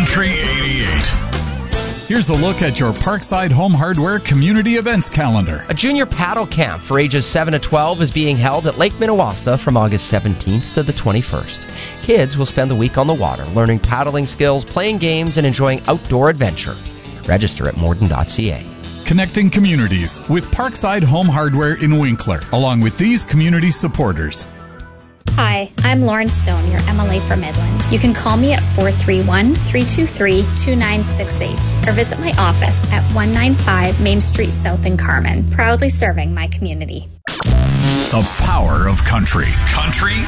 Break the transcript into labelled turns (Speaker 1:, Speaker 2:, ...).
Speaker 1: Country 88. Here's a look at your Parkside Home Hardware community events calendar.
Speaker 2: A junior paddle camp for ages 7 to 12 is being held at Lake Minnewaska from August 17th to the 21st. Kids will spend the week on the water, learning paddling skills, playing games, and enjoying outdoor adventure. Register at morden.ca.
Speaker 1: Connecting communities with Parkside Home Hardware in Winkler, along with these community supporters.
Speaker 3: Hi, I'm Lauren Stone, your MLA for Midland. You can call me at 431-323-2968 or visit my office at 195 Main Street South in Carmen, proudly serving my community.
Speaker 1: The power of country. Country